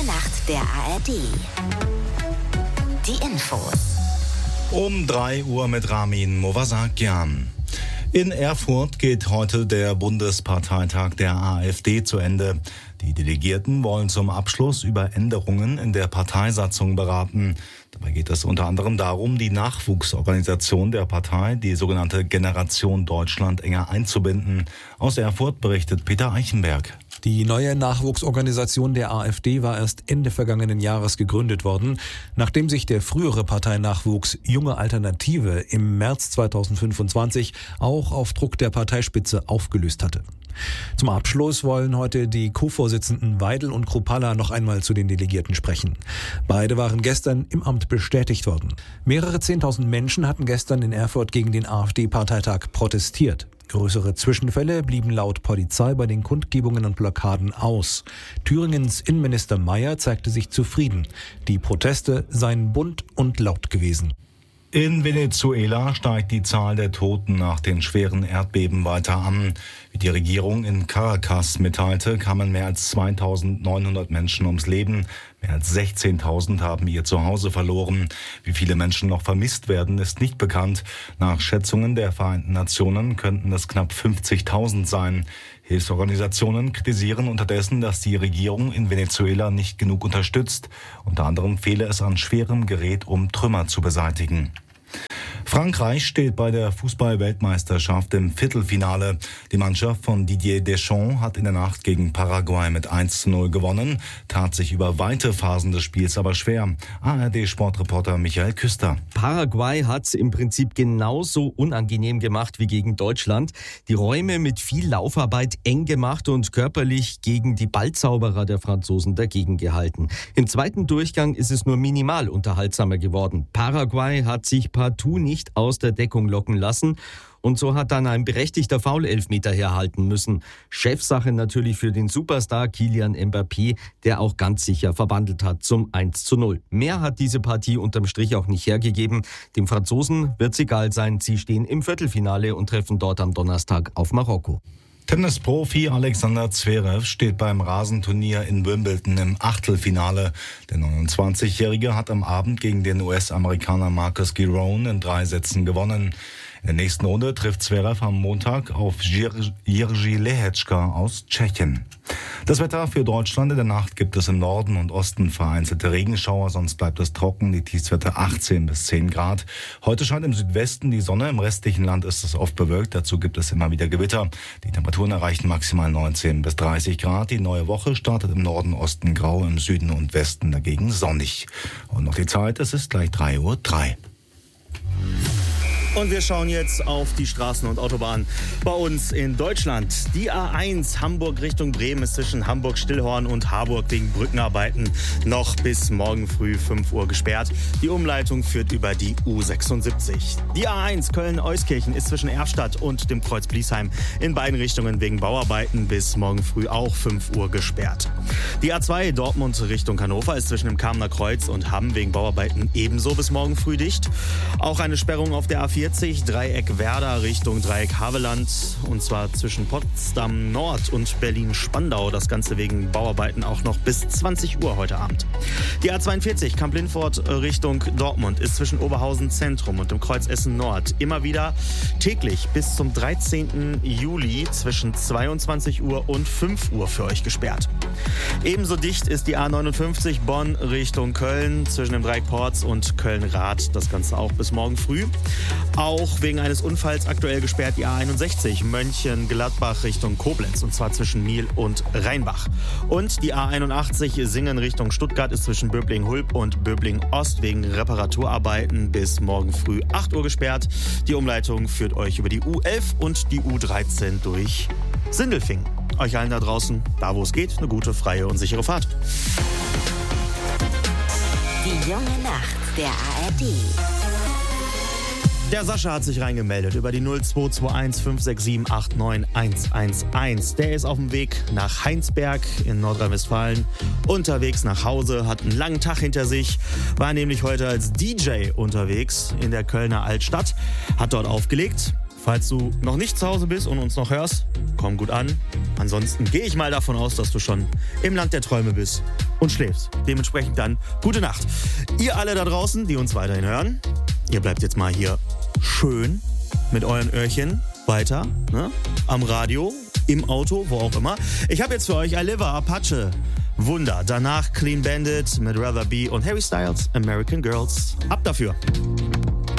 junge Nacht der ARD. Die Infos. Um 3 Uhr mit Ramin Movasakian. In Erfurt geht heute der Bundesparteitag der AfD zu Ende. Die Delegierten wollen zum Abschluss über Änderungen in der Parteisatzung beraten. Dabei geht es unter anderem darum, die Nachwuchsorganisation der Partei, die sogenannte Generation Deutschland, enger einzubinden. Aus Erfurt berichtet Peter Eichenberg. Die neue Nachwuchsorganisation der AfD war erst Ende vergangenen Jahres gegründet worden, nachdem sich der frühere Parteinachwuchs Junge Alternative im März 2025 auch auf Druck der Parteispitze aufgelöst hatte. Zum Abschluss wollen heute die Co-Vorsitzenden Weidel und Kruppalla noch einmal zu den Delegierten sprechen. Beide waren gestern im Amt bestätigt worden. Mehrere 10.000 Menschen hatten gestern in Erfurt gegen den AfD-Parteitag protestiert. Größere Zwischenfälle blieben laut Polizei bei den Kundgebungen und Blockaden aus. Thüringens Innenminister Mayer zeigte sich zufrieden. Die Proteste seien bunt und laut gewesen. In Venezuela steigt die Zahl der Toten nach den schweren Erdbeben weiter an. Wie die Regierung in Caracas mitteilte, kamen mehr als 2.900 Menschen ums Leben. Mehr als 16.000 haben ihr Zuhause verloren. Wie viele Menschen noch vermisst werden, ist nicht bekannt. Nach Schätzungen der Vereinten Nationen könnten es knapp 50.000 sein. Hilfsorganisationen kritisieren unterdessen, dass die Regierung in Venezuela nicht genug unterstützt. Unter anderem fehle es an schwerem Gerät, um Trümmer zu beseitigen. Frankreich steht bei der Fußball-Weltmeisterschaft im Viertelfinale. Die Mannschaft von Didier Deschamps hat in der Nacht gegen Paraguay mit 1:0 gewonnen, tat sich über weite Phasen des Spiels aber schwer. ARD-Sportreporter Michael Küster. Paraguay hat es im Prinzip genauso unangenehm gemacht wie gegen Deutschland. Die Räume mit viel Laufarbeit eng gemacht und körperlich gegen die Ballzauberer der Franzosen dagegen gehalten. Im zweiten Durchgang ist es nur minimal unterhaltsamer geworden. Paraguay hat sich partout nicht aus der Deckung locken lassen und so hat dann ein berechtigter Foul-Elfmeter herhalten müssen. Chefsache natürlich für den Superstar Kylian Mbappé, der auch ganz sicher verwandelt hat zum 1:0. Mehr hat diese Partie unterm Strich auch nicht hergegeben. Dem Franzosen wird's egal sein, sie stehen im Viertelfinale und treffen dort am Donnerstag auf Marokko. Tennisprofi Alexander Zverev steht beim Rasenturnier in Wimbledon im Achtelfinale. Der 29-Jährige hat am Abend gegen den US-Amerikaner Marcus Giron in 3 Sätzen gewonnen. In der nächsten Runde trifft Zverev am Montag auf Jiří Lehečka aus Tschechien. Das Wetter für Deutschland: in der Nacht gibt es im Norden und Osten vereinzelte Regenschauer, sonst bleibt es trocken, die Tiefstwerte 18 bis 10 Grad. Heute scheint im Südwesten die Sonne, im restlichen Land ist es oft bewölkt, dazu gibt es immer wieder Gewitter. Die Temperaturen erreichen maximal 19 bis 30 Grad. Die neue Woche startet im Norden, Osten grau, im Süden und Westen dagegen sonnig. Und noch die Zeit, es ist gleich 3:03 Uhr. Und wir schauen jetzt auf die Straßen und Autobahnen bei uns in Deutschland. Die A1 Hamburg Richtung Bremen ist zwischen Hamburg-Stillhorn und Harburg wegen Brückenarbeiten noch bis morgen früh 5 Uhr gesperrt. Die Umleitung führt über die U76. Die A1 Köln-Euskirchen ist zwischen Erfstadt und dem Kreuz Bliesheim in beiden Richtungen wegen Bauarbeiten bis morgen früh auch 5 Uhr gesperrt. Die A2 Dortmund Richtung Hannover ist zwischen dem Kamener Kreuz und Hamm wegen Bauarbeiten ebenso bis morgen früh dicht. Auch eine Sperrung auf der A40 Dreieck Werder Richtung Dreieck Havelland, und zwar zwischen Potsdam Nord und Berlin-Spandau. Das Ganze wegen Bauarbeiten auch noch bis 20 Uhr heute Abend. Die A42 Kamp-Lintfort Richtung Dortmund ist zwischen Oberhausen Zentrum und dem Kreuz Essen Nord immer wieder täglich bis zum 13. Juli zwischen 22 Uhr und 5 Uhr für euch gesperrt. Ebenso dicht ist die A59 Bonn Richtung Köln zwischen dem Dreieck Porz und Köln-Rath. Das Ganze auch bis morgen früh. Auch wegen eines Unfalls aktuell gesperrt die A61 Mönchengladbach Richtung Koblenz, und zwar zwischen Miel und Rheinbach. Und die A81 Singen Richtung Stuttgart ist zwischen Böbling-Hulb und Böbling-Ost wegen Reparaturarbeiten bis morgen früh 8 Uhr gesperrt. Die Umleitung führt euch über die U11 und die U13 durch Sindelfingen. Euch allen da draußen, da wo es geht, eine gute, freie und sichere Fahrt. Die junge Nacht der ARD. Der Sascha hat sich reingemeldet über die 0221 567 89111. Der ist auf dem Weg nach Heinsberg in Nordrhein-Westfalen, unterwegs nach Hause, hat einen langen Tag hinter sich, war nämlich heute als DJ unterwegs in der Kölner Altstadt, hat dort aufgelegt. Falls du noch nicht zu Hause bist und uns noch hörst, komm gut an. Ansonsten gehe ich mal davon aus, dass du schon im Land der Träume bist und schläfst. Dementsprechend dann gute Nacht. Ihr alle da draußen, die uns weiterhin hören, ihr bleibt jetzt mal hier schön mit euren Öhrchen weiter, ne? Am Radio, im Auto, wo auch immer. Ich habe jetzt für euch I Live Apache. Wunder. Danach Clean Bandit mit Rather Be und Harry Styles, American Girls. Ab dafür.